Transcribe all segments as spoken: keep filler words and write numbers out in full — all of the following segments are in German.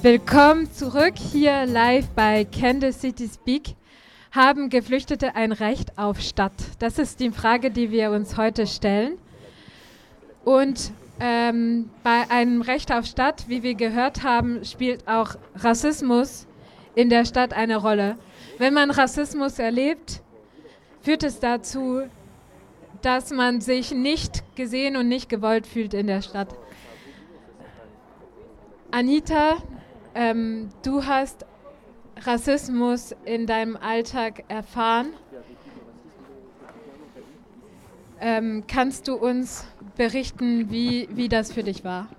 Willkommen zurück hier live bei Can the City Speak. Haben Geflüchtete ein Recht auf Stadt? Das ist die Frage, die wir uns heute stellen. Und ähm, bei einem Recht auf Stadt, wie wir gehört haben, spielt auch Rassismus in der Stadt eine Rolle. Wenn man Rassismus erlebt, führt es dazu, dass man sich nicht gesehen und nicht gewollt fühlt in der Stadt. Anita, ähm, du hast Rassismus in deinem Alltag erfahren. Ähm, kannst du uns berichten, wie, wie das für dich war?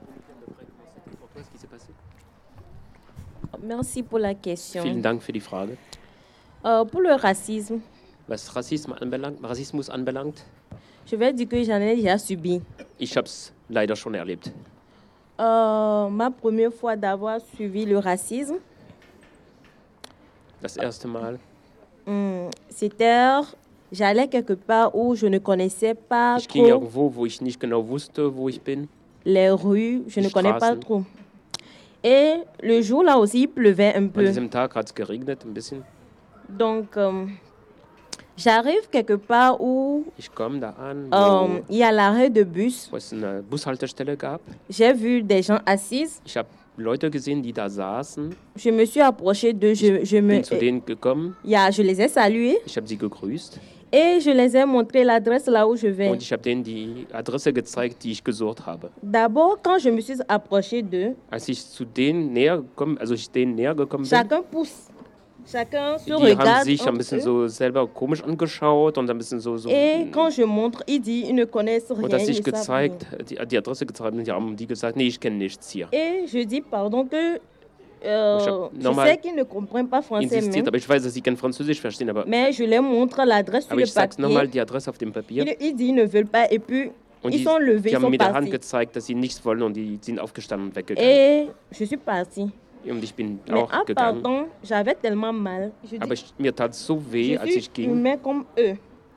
Merci pour la question. Vielen Dank für die Frage. Euh, pour le racisme, Was Rassismus anbelangt, Rassismus anbelangt, je vais dire que j'en ai déjà subi. ich habe es leider schon erlebt. Euh, ma première fois d'avoir suivi le racisme, Das erste Mal, hum, c'était, j'allais quelque part où je ne connaissais pas ich ging trop irgendwo, wo ich nicht genau wusste, wo ich bin. les rues, je Die ne connais pas Straßen. trop. Et le jour là aussi, il pleuvait un An peu. diesem Tag hat es geregnet ein bisschen. Donc, euh, j'arrive quelque part où Ich komme da an, euh, wo, il y a l'arrêt de bus. wo es eine Bushaltestelle gab. J'ai vu des gens assis. Ich habe Leute gesehen, die da saßen. Je me suis approchée d'eux. Je, je, me, Bin zu denen gekommen. yeah, je les ai salués. Ich habe sie gegrüßt. Et je les ai montré l'adresse là où je vais. Und ich habe denen die Adresse gezeigt, die ich gesucht habe. D'abord, quand je me suis approchée d'eux, Als ich zu denen näher gekommen, also ich denen näher gekommen bin, chacun pousse. Chacun se die haben regarde sich ein entre bisschen eux. so selber komisch angeschaut und ein bisschen so, so Et quand je montre, ils disent ils ne connaissent rien. und dass ils ich ne savent gezeigt, rien. die, die Adresse gezeigt und die haben die gesagt, nee, ich kenne nichts hier. Et je dis pardon que euh, Ich hab je normal sais qu'ils ne comprennent pas français, Insistiert, mais, aber ich weiß, dass sie kein Französisch verstehen, aber, mais je leur montre l'adresse sur aber le ich sag's nochmal, papier. die Adresse auf dem Papier. Ils, ils disent ils ne veulent pas et puis Und ils die, sont levés, die ils haben sont mit der Hand partis. gezeigt, dass sie nichts wollen und die sind aufgestanden und weggegangen. Et je suis partie. Und ich bin Mais auch en gegangen. partant, j'avais tellement mal. Je dis, Aber ich, mir tat so weh, je als suis ich ging. humain comme eux.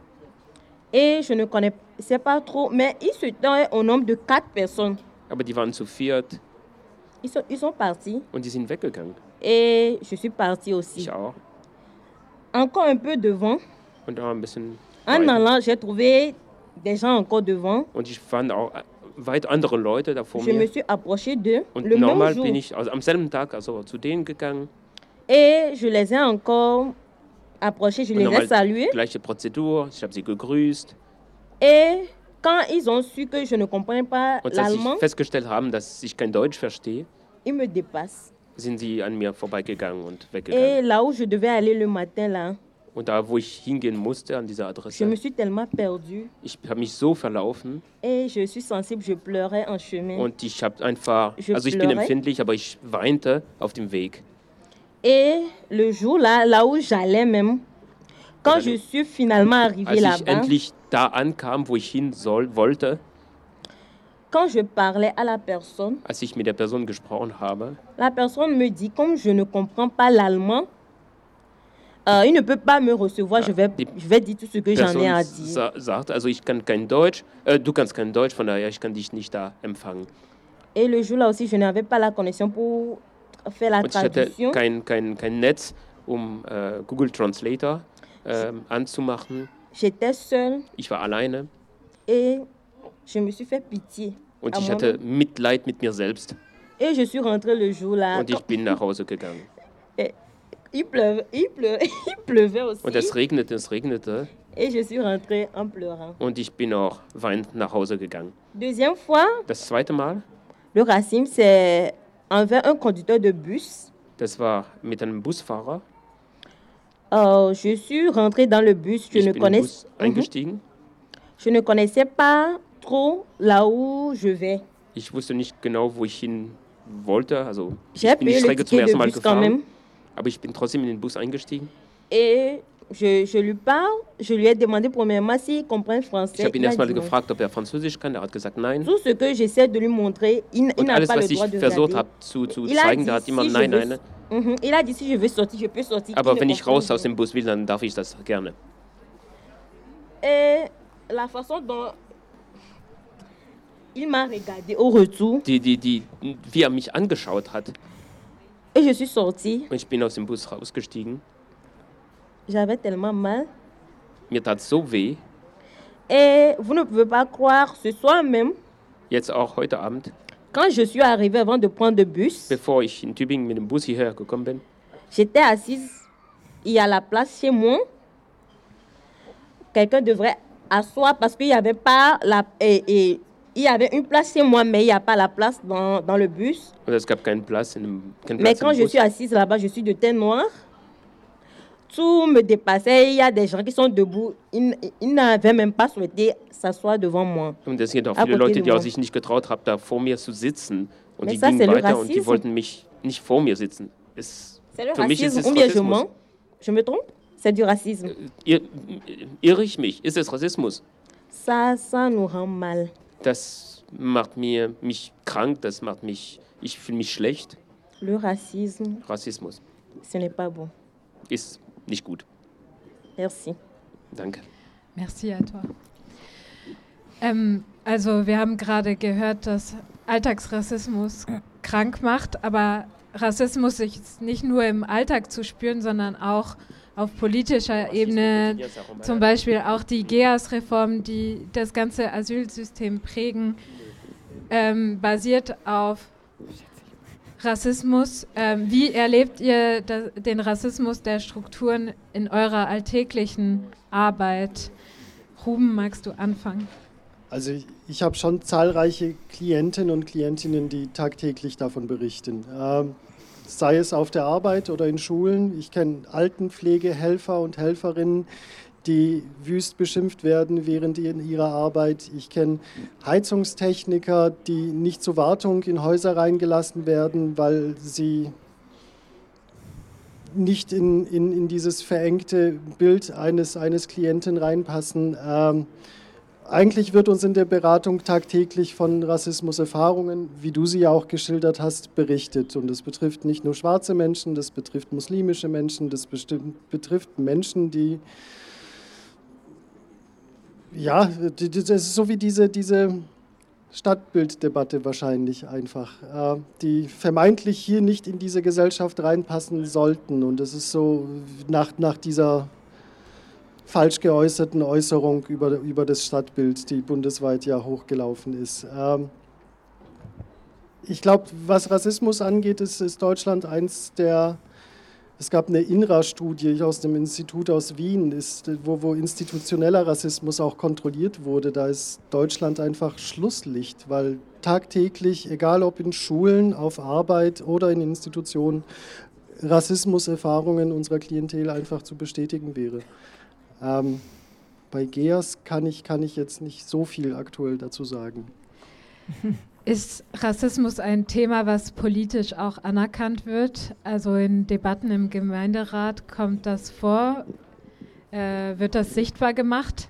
Et je ne connaissais pas trop, mais ils se tenaient au nombre de quatre personnes. Aber die waren zu viert Ils sont, ils sont partis und die sind weggegangen. et je suis partie aussi. Ich auch. Encore un peu devant. Und da ein bisschen En weiter. allant, j'ai trouvé des gens encore devant. Und ich fand auch weit andere Leute da vor Je me mir. suis approchée d'eux Und le même normal jour. bin ich also am selben Tag also zu denen gegangen. Et je les ai encore approchés, je Und les ai normal salués. gleiche Prozedur. Ich habe sie gegrüßt. Et quand ils ont su que je ne comprenais pas Und als sie l'allemand, festgestellt haben, dass ich kein Deutsch verstehe, ils me dépassent. sind sie an mir vorbeigegangen und Et weggegangen. là où je devais aller le matin, là, Und da, wo ich hingehen musste, an dieser je Adresse, me suis tellement perdue. ich habe mich so verlaufen Et je suis sensible, je pleurais en chemin. und ich habe einfach, Je also ich bin pleurais. empfindlich, aber ich weinte auf dem Weg. Et le jour là, là où j'allais même, quand Also, je suis finalement arrivée Als ich là-bas, endlich da ankam, wo ich hin soll, wollte, quand je parlais à la personne, als ich mit der Person gesprochen habe, la personne me dit, comme je ne comprends pas l'allemand, euh, il ne peut pas me recevoir, je vais, die je vais dire tout ce que j'en ai Person à dire. sa sagt, also ich kann kein Deutsch, äh, du kannst kein Deutsch, von daher ich kann dich nicht da empfangen. Et le jour là aussi, je n'avais pas la connexion pour faire la Und ich hatte traduction. kein, kein, kein Netz, um äh, Google Translator ähm, anzumachen. J'étais seule Ich war alleine et je me suis fait pitié. und à ich hatte moi-même. Mitleid mit mir selbst. Et je suis rentrée le jour là. Und ich bin nach Hause gegangen. Il pleuvait, il pleuvait, il pleuvait aussi. Und es regnete, es regnete Et je suis rentrée en pleurant. und ich bin auch weinend nach Hause gegangen. Deuxième fois, Das zweite Mal, le racisme, c'est envers un conducteur de bus. das war mit einem Busfahrer. Euh, je suis rentrée dans le bus. Je Ich ne, bin im connais... Bus Mhm. eingestiegen. je ne connaissais pas trop là où je vais. Ich wusste nicht genau, wo ich hin wollte. Also J'ai ich bin die payé le Strecke zum ticket de ersten Mal bus quand gefahren, même. aber ich bin trotzdem in den Bus eingestiegen. Et je, je lui parle. Je lui ai demandé premièrement s'il comprend français. Ich habe ihn Il a erstmal dit non. gefragt, ob er Französisch kann. Er hat gesagt nein. Tout ce que j'essaie de lui montrer, il, il Und n'a alles, pas le was ich droit de versucht regarder. habe zu, zu Il a zeigen, dit da hat immer si je nein, veux- nein. Mhm. Il a dit si je veux sortir, je peux sortir. Aber Il wenn ne ich raus comprend aus dem Bus will, dann darf ich das gerne. Et la façon dont il m'a regardé au retour, Die, die, die, wie er mich angeschaut hat, Et je suis sortie. Und ich bin aus dem Bus rausgestiegen. J'avais tellement mal. Mir tat so weh. Et vous ne pouvez pas croire, ce soir même, Jetzt auch heute Abend, quand je suis arrivée avant de prendre le bus, bevor ich in Tübingen mit dem Bus hierher gekommen bin, j'étais assise. Il y a la place chez moi. Quelqu'un devrait asseoir parce qu'il n'y avait pas la... Et, et, il y avait une place chez moi, mais il n'y a pas la place dans, dans le bus. und es gab keinen Platz in dem, keinen Mais Platz quand im je Bus. suis assise là-bas, je suis de teint noir. Tout me dépassait. Il y a des gens qui sont debout. Ils, ils n'avaient même pas souhaité s'asseoir devant moi. Und es sind auch À viele côté Leute, de die auch moi. sich nicht getraut haben, da vor mir zu sitzen. Und Mais die ça, gingen c'est le weiter und die racisme. wollten mich nicht vor mir sitzen. Es, C'est le für mich ist racisme. es Ou bien je Rassismus. mens. Je me trompe? C'est du racisme. Ir, irre ich mich? Ist es Rassismus? Ça, ça nous rend mal. Das macht mir, mich krank, das macht mich, ich fühle mich schlecht. Le racisme, Rassismus ce n'est pas bon. ist nicht gut. Merci. Danke. Merci à toi. Ähm, also wir haben gerade gehört, dass Alltagsrassismus krank macht, aber Rassismus ist nicht nur im Alltag zu spüren, sondern auch auf politischer Ebene, zum Beispiel auch die G E A S-Reform, die das ganze Asylsystem prägen, ähm, basiert auf Rassismus. Ähm, wie erlebt ihr da, den Rassismus der Strukturen in eurer alltäglichen Arbeit? Ruben, magst du anfangen? Also ich, ich habe schon zahlreiche Klientinnen und Klientinnen, die tagtäglich davon berichten. Ähm, sei es auf der Arbeit oder in Schulen. Ich kenne Altenpflegehelfer und Helferinnen, die wüst beschimpft werden während ihrer Arbeit. Ich kenne Heizungstechniker, die nicht zur Wartung in Häuser reingelassen werden, weil sie nicht in, in, in dieses verengte Bild eines, eines Klienten reinpassen. Ähm, Eigentlich wird uns in der Beratung tagtäglich von Rassismuserfahrungen, wie du sie ja auch geschildert hast, berichtet. Und das betrifft nicht nur schwarze Menschen, das betrifft muslimische Menschen, das betrifft Menschen, die, ja, das ist so wie diese, diese Stadtbilddebatte wahrscheinlich einfach, die vermeintlich hier nicht in diese Gesellschaft reinpassen sollten. Und das ist so nach, nach dieser falsch geäußerten Äußerung über, über das Stadtbild, die bundesweit ja hochgelaufen ist. Ähm, ich glaube, was Rassismus angeht, ist, ist Deutschland eins der, es gab eine I N R A-Studie aus dem Institut aus Wien, ist, wo, wo institutioneller Rassismus auch kontrolliert wurde. Da ist Deutschland einfach Schlusslicht, weil tagtäglich, egal ob in Schulen, auf Arbeit oder in Institutionen, Rassismuserfahrungen unserer Klientel einfach zu bestätigen wäre. Ähm, bei G E A S kann ich, kann ich jetzt nicht so viel aktuell dazu sagen. Ist Rassismus ein Thema, was politisch auch anerkannt wird? Also in Debatten im Gemeinderat kommt das vor? Äh, wird das sichtbar gemacht?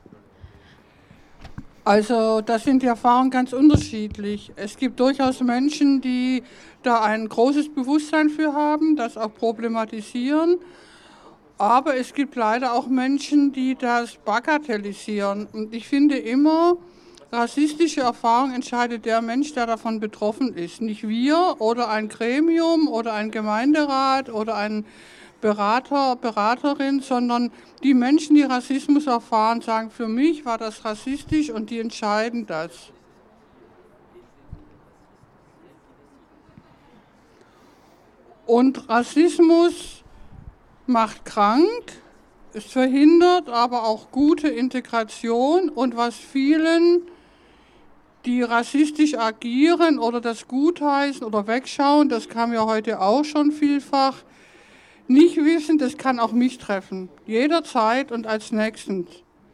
Also da sind die Erfahrungen ganz unterschiedlich. Es gibt durchaus Menschen, die da ein großes Bewusstsein für haben, das auch problematisieren. Aber es gibt leider auch Menschen, die das bagatellisieren. Und ich finde immer, rassistische Erfahrung entscheidet der Mensch, der davon betroffen ist. Nicht wir oder ein Gremium oder ein Gemeinderat oder ein Berater, Beraterin, sondern die Menschen, die Rassismus erfahren, sagen, für mich war das rassistisch und die entscheiden das. Und Rassismus macht krank, es verhindert aber auch gute Integration und was vielen, die rassistisch agieren oder das gutheißen oder wegschauen, das kam ja heute auch schon vielfach, nicht wissen, das kann auch mich treffen, jederzeit und als nächstens.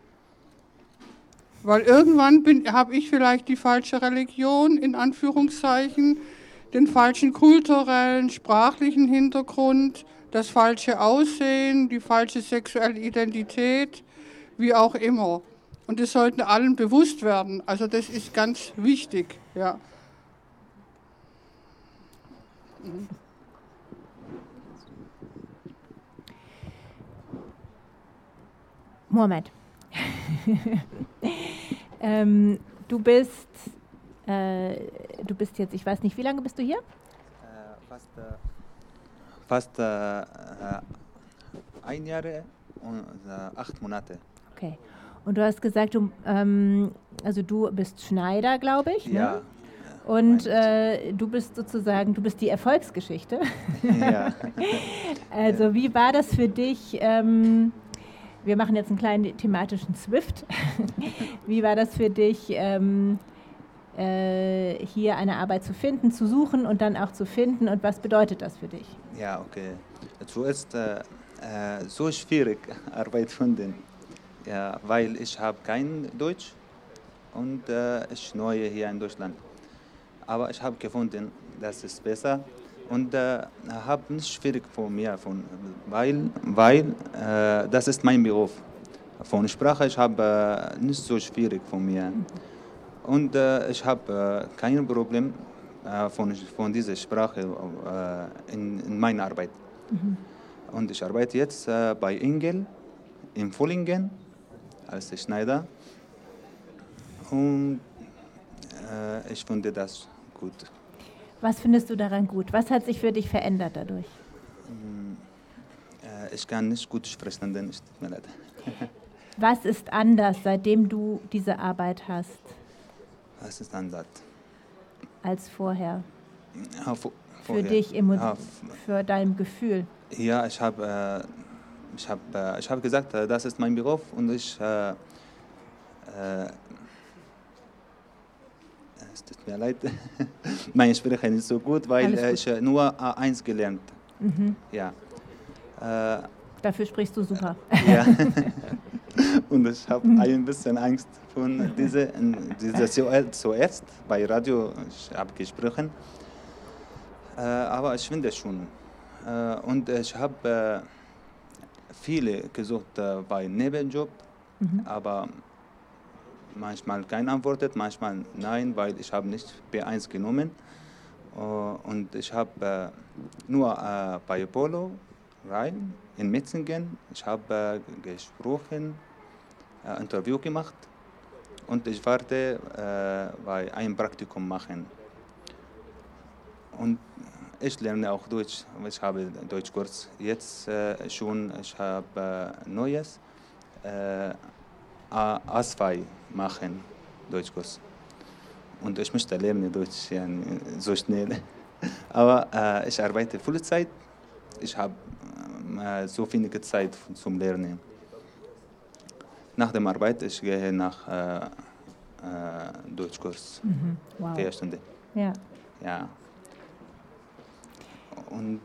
Weil irgendwann habe ich vielleicht die falsche Religion, in Anführungszeichen, den falschen kulturellen, sprachlichen Hintergrund, das falsche Aussehen, die falsche sexuelle Identität, wie auch immer. Und das sollten allen bewusst werden. Also das ist ganz wichtig. Ja. Mhm. Mohammed, ähm, du bist, äh, du bist jetzt, ich weiß nicht, wie lange bist du hier? Äh, fast äh, fast äh, ein Jahr und äh, acht Monate. Okay. Und du hast gesagt, du, ähm, also du bist Schneider, glaube ich, ne? Ja. Und äh, du bist sozusagen, du bist die Erfolgsgeschichte. Ja. Also wie war das für dich? Ähm, wir machen jetzt einen kleinen thematischen Swift. Wie war das für dich, ähm, äh, hier eine Arbeit zu finden, zu suchen und dann auch zu finden? Und was bedeutet das für dich? Ja, okay. Zuerst äh, äh, so schwierig Arbeit finden, ja, weil ich habe kein Deutsch und äh, ich neu hier in Deutschland. Aber ich habe gefunden, das ist besser und äh, habe nicht schwierig für mich gefunden, weil, weil äh, das ist mein Beruf. Von Sprache ich habe äh, nicht so schwierig für mich und äh, ich habe äh, kein Problem äh, von, von dieser Sprache äh, in, in meiner Arbeit. Mhm. Und ich arbeite jetzt äh, bei Ingel in Vollingen als Schneider und äh, ich finde das gut. Was findest du daran gut? Was hat sich für dich verändert dadurch? Äh, ich kann nicht gut sprechen, denn es tut mir leid. Was ist anders, seitdem du diese Arbeit hast? Was ist anders? Als vorher? Ja, vor, für dich, ja, für dein Gefühl? Ja, ich habe äh, ich hab, äh, ich hab gesagt, äh, das ist mein Beruf und ich äh, äh, es tut mir leid, meine Sprache ist nicht so gut, weil gut. ich äh, nur A eins gelernt. Mhm. Ja. Äh, Dafür sprichst du super. Ja. Und ich habe mhm. ein bisschen Angst von dieser, dieser zuerst bei Radio, ich habe gesprochen, äh, aber ich finde schon. Äh, und ich habe äh, viele gesucht äh, bei Nebenjob, mhm. aber manchmal keine Antwort, manchmal nein, weil ich habe nicht B eins genommen. Uh, und ich habe äh, nur äh, bei Polo rein in Metzingen. Ich habe äh, gesprochen, äh, Interview gemacht und ich warte äh, bei einem Praktikum machen. Und ich lerne auch Deutsch. Ich habe Deutschkurs jetzt äh, schon. Ich habe äh, Neues äh, A zwei machen, Deutschkurs. Und ich möchte lernen Deutsch ja, so schnell. Aber äh, ich arbeite Vollzeit. Ich habe äh, so wenig Zeit zum Lernen. Nach der Arbeit ich gehe nach äh, äh, Deutschkurs. Mhm. Wow. Vier Stunden. Ja. Ja. Und,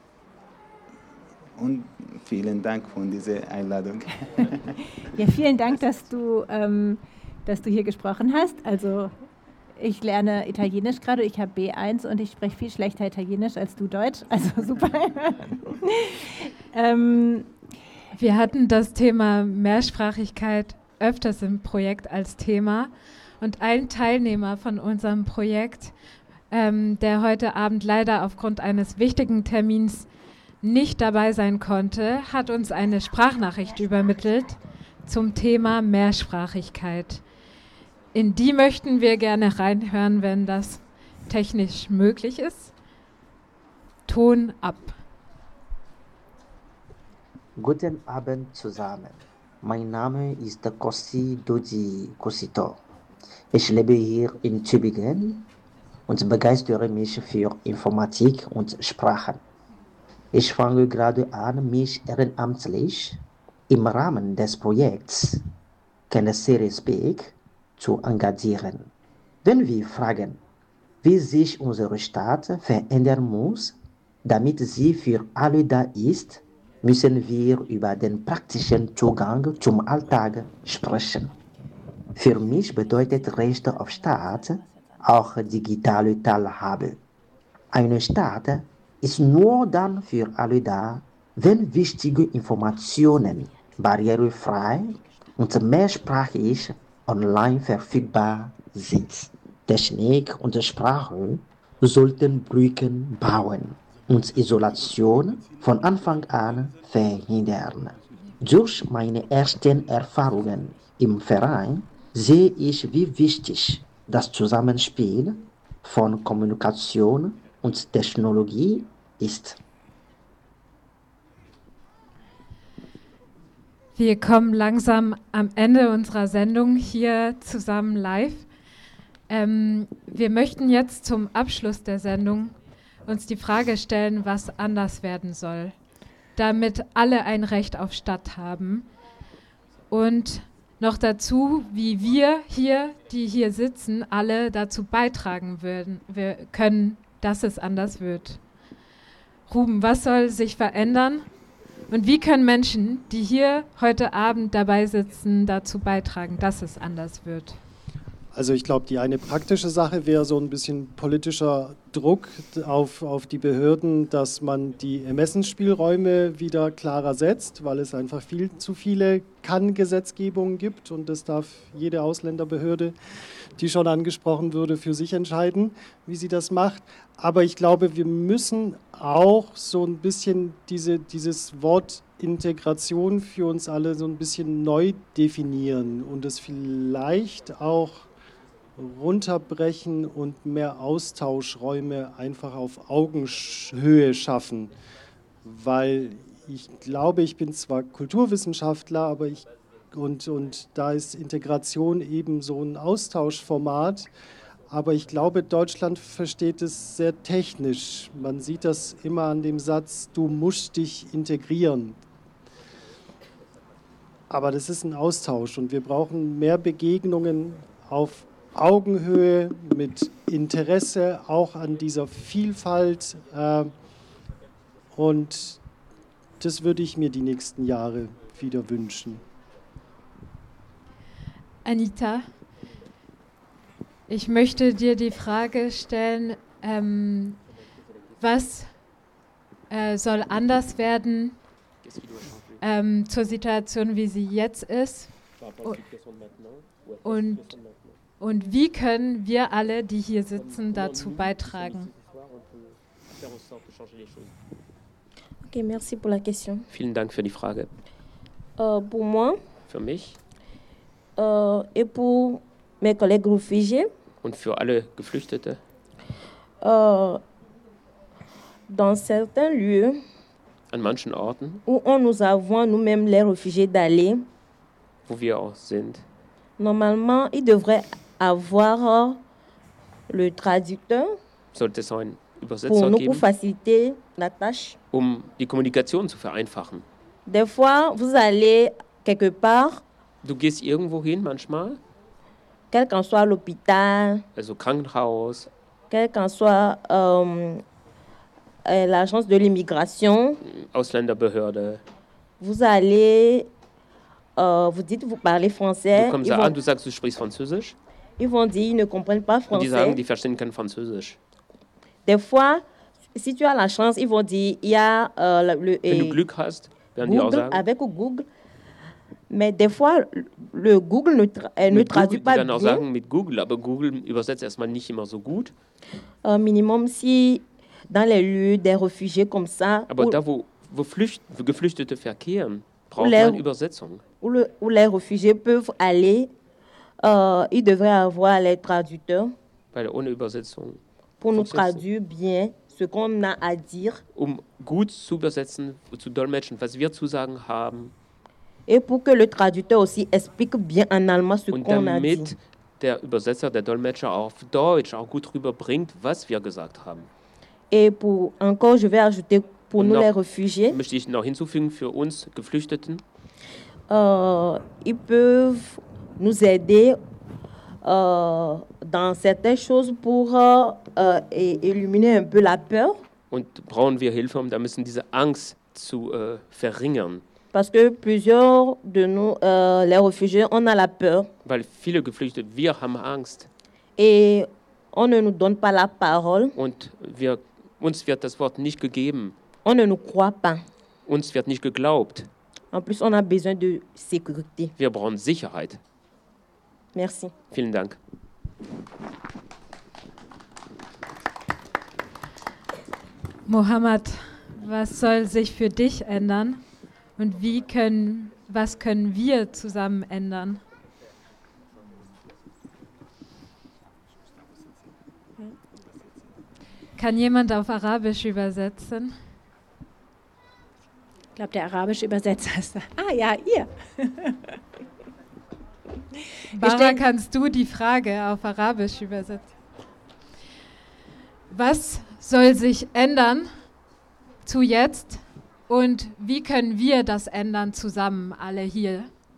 und vielen Dank für diese Einladung. Ja, vielen Dank, dass du, ähm, dass du hier gesprochen hast. Also ich lerne Italienisch gerade, ich habe B eins und ich spreche viel schlechter Italienisch als du Deutsch, also super. ähm, Wir hatten das Thema Mehrsprachigkeit öfters im Projekt als Thema und ein Teilnehmer von unserem Projekt, ähm, der heute Abend leider aufgrund eines wichtigen Termins nicht dabei sein konnte, hat uns eine Sprachnachricht übermittelt zum Thema Mehrsprachigkeit. In die möchten wir gerne reinhören, wenn das technisch möglich ist. Ton ab. Guten Abend zusammen. Mein Name ist Kossi Doji Kosito. Ich lebe hier in Tübingen und begeistere mich für Informatik und Sprachen. Ich fange gerade an, mich ehrenamtlich im Rahmen des Projekts Kennesserie Speak zu engagieren. Wenn wir fragen, wie sich unsere Stadt verändern muss, damit sie für alle da ist, müssen wir über den praktischen Zugang zum Alltag sprechen. Für mich bedeutet Recht auf Staat auch digitale Teilhabe. Eine Stadt ist nur dann für alle da, wenn wichtige Informationen barrierefrei und mehrsprachig online verfügbar sind. Technik und Sprache sollten Brücken bauen und Isolation von Anfang an verhindern. Durch meine ersten Erfahrungen im Verein sehe ich, wie wichtig das Zusammenspiel von Kommunikation und Technologie ist. Wir kommen langsam am Ende unserer Sendung hier zusammen live. Ähm, wir möchten jetzt zum Abschluss der Sendung uns die Frage stellen, was anders werden soll, damit alle ein Recht auf Stadt haben. Und noch dazu, wie wir hier, die hier sitzen, alle dazu beitragen würden, wir können, dass es anders wird. Ruben, was soll sich verändern? Und wie können Menschen, die hier heute Abend dabei sitzen, dazu beitragen, dass es anders wird? Also ich glaube, die eine praktische Sache wäre so ein bisschen politischer Druck auf, auf die Behörden, dass man die Ermessensspielräume wieder klarer setzt, weil es einfach viel zu viele Kann-Gesetzgebungen gibt und das darf jede Ausländerbehörde, die schon angesprochen wurde, für sich entscheiden, wie sie das macht. Aber ich glaube, wir müssen auch so ein bisschen diese, dieses Wort Integration für uns alle so ein bisschen neu definieren und es vielleicht auch runterbrechen und mehr Austauschräume einfach auf Augenhöhe schaffen, weil ich glaube, ich bin zwar Kulturwissenschaftler, aber ich und, und da ist Integration eben so ein Austauschformat, aber ich glaube, Deutschland versteht es sehr technisch. Man sieht das immer an dem Satz, du musst dich integrieren. Aber das ist ein Austausch und wir brauchen mehr Begegnungen auf Augenhöhe, mit Interesse auch an dieser Vielfalt. Äh, und das würde ich mir die nächsten Jahre wieder wünschen. Anita, ich möchte dir die Frage stellen, ähm, was äh, soll anders werden ähm, zur Situation, wie sie jetzt ist? Und Und wie können wir alle, die hier sitzen, dazu beitragen? Ok, merci pour la question. Vielen Dank für die Frage. Euh, pour moi Für mich euh, et pour mes collègues réfugiés, und für alle Geflüchtete. euh, dans certains lieux An manchen Orten, où on nous avons nous-mêmes les réfugiés d'aller, wo wir auch sind, normalement, ils devraient avoir le traducteur sollte es so einen pour Übersetzer nous pour geben, faciliter la tâche. um die Kommunikation zu vereinfachen. Des fois, vous allez quelque part, Du gehst irgendwo hin manchmal, quel qu'en soit l'hôpital, also Krankenhaus, quel qu'en soit euh, euh, l'agence de l'immigration, Ausländerbehörde. vous allez, euh, vous dites vous parlez français, Du kommst ils da vont, an, du sagst, du sprichst Französisch ils vont dire ils ne comprennent pas und die sagen, français. die verstehen kein Französisch. Des fois, si tu as la chance, ils vont dire il y a euh, le, Wenn du et Glück hast, werden die auch Google, sagen, avec Google, mais des fois, le Google ne, tra euh, ne mit Google, traduit die pas werden auch bien. sagen mit Google, aber Google übersetzt erstmal nicht immer so gut. Euh, minimum, si dans les lieux des réfugiés comme ça, Aber où, da, wo, wo, Flücht, wo Geflüchtete verkehren, braucht Leer- man Übersetzung. où, le- où les réfugiés peuvent aller, euh, ils devraient avoir les traducteurs Weil ohne Übersetzung, pour nous Funktioniert so. traduire bien ce qu'on a à dire um gut zu übersetzen, zu dolmetschen, was wir zu sagen haben, et pour que le traducteur aussi explique bien en allemand ce und qu'on a dit. damit der Übersetzer, der Dolmetscher auf Deutsch auch gut rüberbringt, was wir gesagt haben. Et pour encore, je vais ajouter pour Und nous noch- les réfugiés, Möchte ich noch hinzufügen für uns Geflüchteten, euh, ils peuvent nous aider euh, dans certaines choses pour euh, euh, é- éliminer un peu la peur. und brauchen wir Hilfe, um da müssen diese Angst zu äh, verringern. Parce que plusieurs de nous, euh, les réfugiés, on a la peur Weil viele Geflüchtete, wir haben Angst et on ne nous donne pas la parole, und wir, uns wird das Wort nicht gegeben, on ne nous croit pas. uns wird nicht geglaubt. En plus, on a besoin de sécurité. Wir brauchen Sicherheit. Merci. Vielen Dank. Mohammed, was soll sich für dich ändern und wie können, was können wir zusammen ändern? Kann jemand auf Arabisch übersetzen? Ich glaube, der arabische Übersetzer ist da. Ah ja, ihr. Bara, kannst du die Frage auf Arabisch übersetzen? Was soll sich ändern zu jetzt und wie können wir das ändern zusammen, alle hier?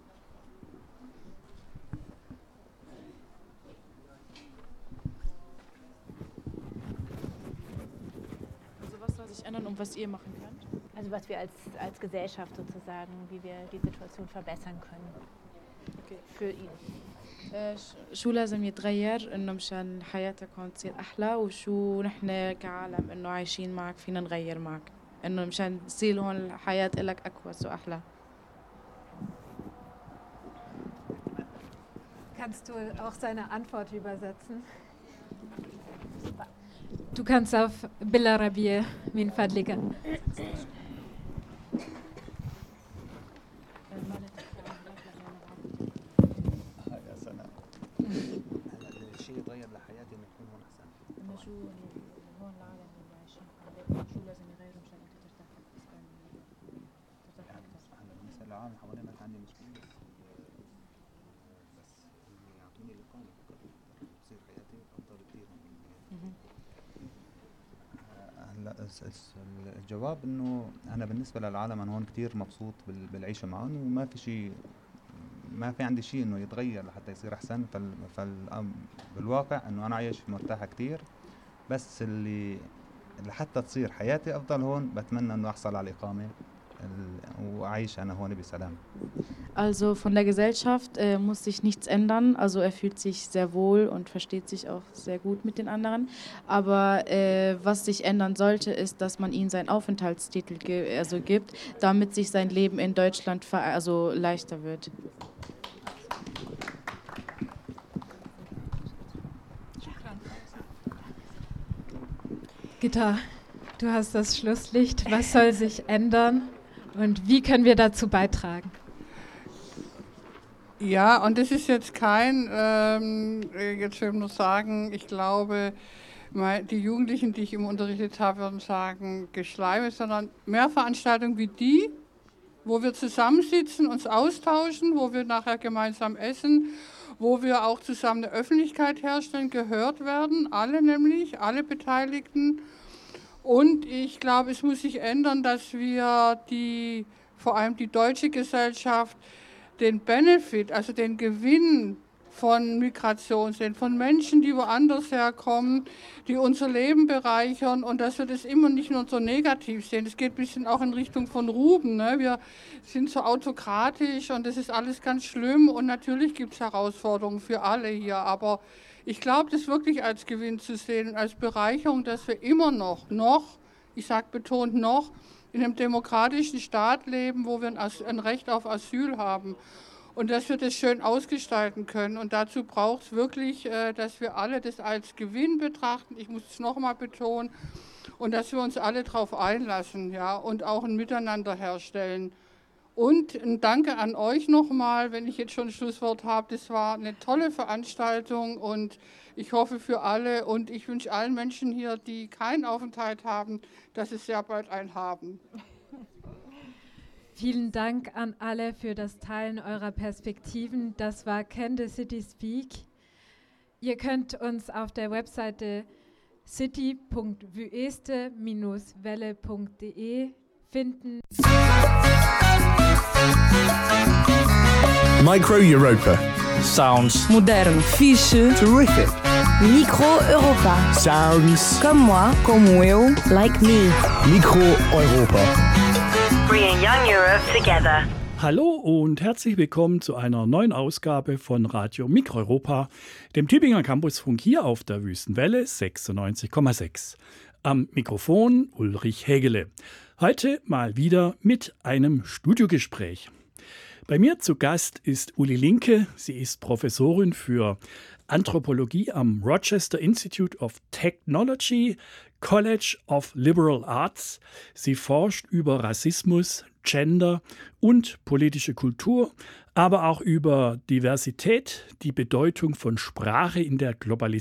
Also was soll sich ändern und was ihr machen könnt? Also was wir als, als Gesellschaft sozusagen, wie wir die Situation verbessern können. Okay. Für ihn. شو لازم يتغير انه مشان حياتكم تصير احلى وشو نحن كعالم انه عايشين معك فينا نغير معك انه مشان تصير هون الحياة لك اكوس واحلى. Kannst du auch seine Antwort übersetzen? Du kannst auf بالعربية من فضلك. الشيء يتغير لحياتي انه يكون هون احسن. انه شو هون العالم اللي عايشين حواليك شو لازم يغيروا مشان انت ترتاح ترتاح اكثر. هلا بالنسبه للعالم حوالينا ما عندي مشكله بس انه يعطوني الاقامه تصير حياتي افضل كثير من هلا الجواب انه انا بالنسبه للعالم انا هون كثير مبسوط بالعيشه معهم وما في شيء ما في عندي شيء انه يتغير لحتى يصير احسن. فال فالواقع انه انا عايش مرتاح كثير بس اللي لحتى تصير حياتي افضل هون بتمنى انه احصل على الاقامه وأعيش أنا هون بسلام. Also von der Gesellschaft äh, muss sich nichts ändern. Also er fühlt sich sehr wohl und versteht sich auch sehr gut mit den anderen. Aber äh, was sich ändern sollte, ist, dass man ihm seinen Aufenthaltstitel ge- also gibt, damit sich sein Leben in Deutschland ver- also leichter wird. Gitta, du hast das Schlusslicht. Was soll sich ändern und wie können wir dazu beitragen? Ja, und das ist jetzt kein, ähm, jetzt will ich nur sagen, ich glaube, die Jugendlichen, die ich immer unterrichtet habe, würden sagen, Geschleime, sondern mehr Veranstaltungen wie die, wo wir zusammensitzen, uns austauschen, wo wir nachher gemeinsam essen, wo wir auch zusammen eine Öffentlichkeit herstellen, gehört werden, alle nämlich, alle Beteiligten. Und ich glaube, es muss sich ändern, dass wir die, vor allem die deutsche Gesellschaft, den Benefit, also den Gewinn von Migration sehen, von Menschen, die woanders herkommen, die unser Leben bereichern und dass wir das immer nicht nur so negativ sehen. Es geht ein bisschen auch in Richtung von Ruben. Ne? Wir sind so autokratisch und das ist alles ganz schlimm und natürlich gibt es Herausforderungen für alle hier, aber ich glaube, das wirklich als Gewinn zu sehen und als Bereicherung, dass wir immer noch, noch, ich sage betont noch, in einem demokratischen Staat leben, wo wir ein, As- ein Recht auf Asyl haben und dass wir das schön ausgestalten können. Und dazu braucht es wirklich, äh, dass wir alle das als Gewinn betrachten, ich muss es nochmal betonen, und dass wir uns alle darauf einlassen, ja, und auch ein Miteinander herstellen. Und ein Danke an euch nochmal, wenn ich jetzt schon ein Schlusswort habe. Das war eine tolle Veranstaltung und ich hoffe für alle und ich wünsche allen Menschen hier, die keinen Aufenthalt haben, dass sie sehr bald einen haben. Vielen Dank an alle für das Teilen eurer Perspektiven. Das war Can the City Speak. Ihr könnt uns auf der Webseite city punkt vueste Bindestrich welle punkt de finden. Micro Europa. Sounds modern, fixe, terrific. Micro Europa. Sounds Comme moi, como eu, like me. Micro Europa. Bringing young Europe together. Hallo und herzlich willkommen zu einer neuen Ausgabe von Radio Mikroeuropa, dem Tübinger Campusfunk hier auf der Wüstenwelle sechsundneunzig Komma sechs. Am Mikrofon Ulrich Hägele. Heute mal wieder mit einem Studiogespräch. Bei mir zu Gast ist Uli Linke. Sie ist Professorin für Anthropologie am Rochester Institute of Technology, College of Liberal Arts. Sie forscht über Rassismus, Gender und politische Kultur, aber auch über Diversität, die Bedeutung von Sprache in der Globalisierung